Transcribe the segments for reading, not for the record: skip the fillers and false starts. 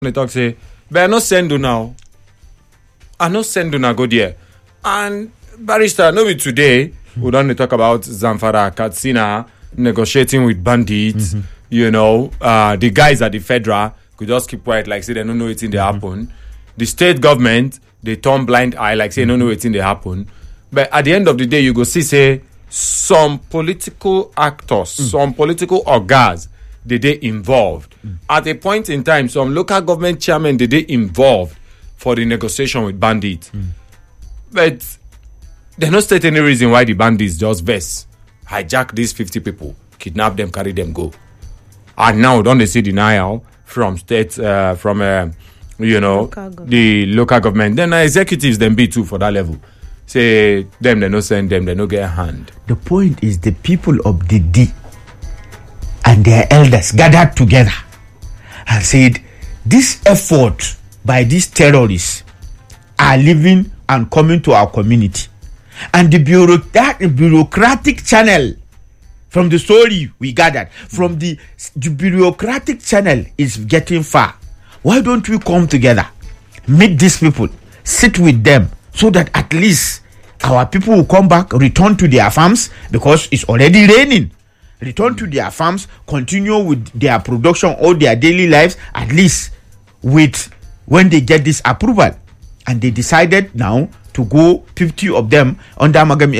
They talk say, but I not send you now. I not send you now go there. And barrister, no be today. We don't talk about Zamfara, Katsina negotiating with bandits. You know, the guys at the federal could just keep quiet, like say they don't know it's in the happen. The state government they turn blind eye, like say they don't know it's in the happen. But at the end of the day, you go see say some political actors, some political organs, they involved. At a point in time, some local government chairmen they involved for the negotiation with bandits. But they don't state any reason why the bandits just hijack these 50 people, kidnap them, carry them, go. And now don't they see denial from states, from the local government. Then executives then be too for that level. Say them, they no send them, they no get a hand. The point is the people of the D and their elders gathered together and said, this effort by these terrorists are living and coming to our community. And the bureaucratic channel, from the story we gathered, from the bureaucratic channel is getting far. Why don't we come together, meet these people, sit with them, so that at least our people will come back, return to their farms, because it's already raining. Return to their farms, continue with their production or their daily lives, at least with when they get this approval. And they decided now to go 50 of them under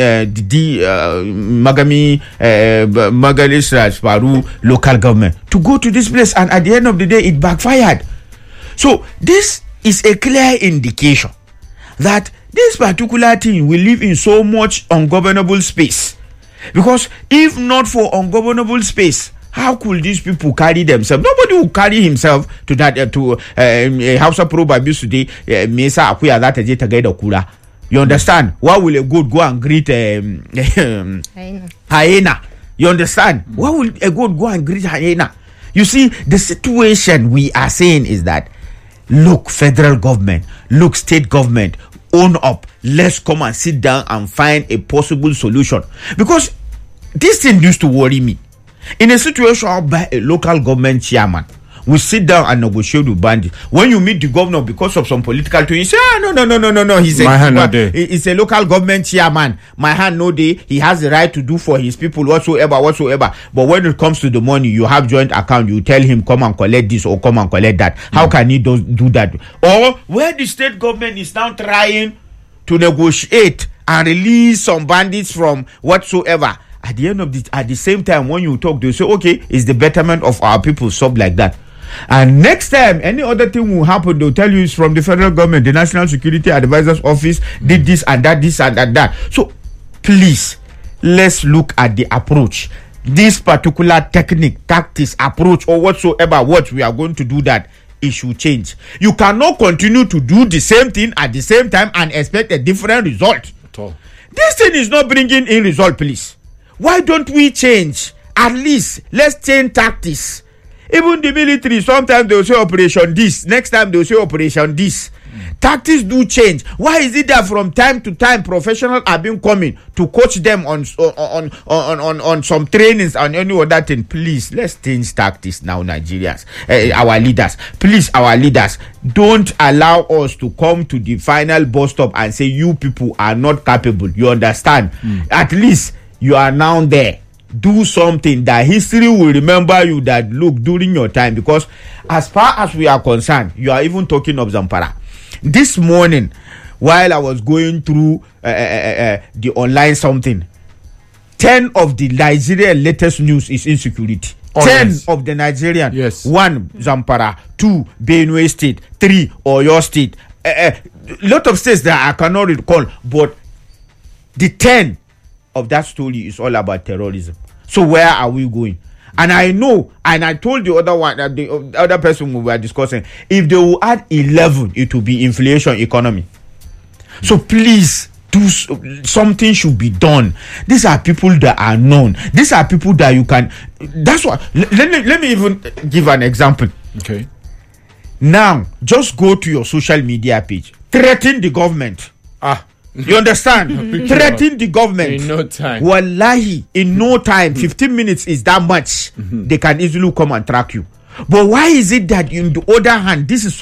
Magali local government to go to this place, and at the end of the day it backfired. So this is a clear indication that this particular thing will live in so much ungovernable space. Because if not for ungovernable space, how could these people carry themselves? Nobody will carry himself to that House of Probabil today. Mesa akuya that tagaida kura. You understand? Why will a goat go and greet hyena? You understand? Why will a goat go and greet hyena? You see, the situation we are saying is that, look, federal government, look, state government, own up. Let's come and sit down and find a possible solution. Because this thing used to worry me. In a situation by a local government chairman, we sit down and negotiate with bandits. When you meet the governor because of some political thing, you say, no. He's a local government chairman. My hand no day. He has the right to do for his people whatsoever. But when it comes to the money, you have joint account. You tell him, come and collect this or come and collect that. How can he do that? Or where the state government is now trying to negotiate and release some bandits from whatsoever. At the end of at the same time, when you talk, they say, okay, it's the betterment of our people, sub like that. And next time, any other thing will happen, they'll tell you it's from the federal government, the National Security Advisor's Office did this and that. So, please, let's look at the approach. This particular technique, tactics, approach, or whatsoever, what we are going to do that, it should change. You cannot continue to do the same thing at the same time and expect a different result. At all. This thing is not bringing in result, please. Why don't we change? At least, let's change tactics. Even the military, sometimes they'll say operation this. Next time they'll say operation this. Tactics do change. Why is it that from time to time professionals are being coming to coach them on some trainings and any other thing? Please, let's change tactics now, Nigerians. Our leaders. Please, our leaders, don't allow us to come to the final bus stop and say you people are not capable. You understand? At least you are now there. Do something that history will remember you, that look during your time. Because as far as we are concerned, you are even talking of Zamfara. This morning, while I was going through the online something, 10 of the Nigerian latest news is insecurity. 10 of the Nigerian. Yes. 1 Zamfara, 2 Benue State, 3 Oyo State. Lot of states that I cannot recall, but the 10 of that story is all about terrorism. So where are we going? And I know, and I told the other one, the other person we were discussing, if they will add 11, it will be inflation economy. So please, something should be done. These are people that are known. These are people that you can. That's what. Let me even give an example. Okay. Now, just go to your social media page, threaten the government. You understand? Threaten the government. In no time. Wallahi, in no time, 15 minutes is that much. They can easily come and track you. But why is it that, in the other hand, this is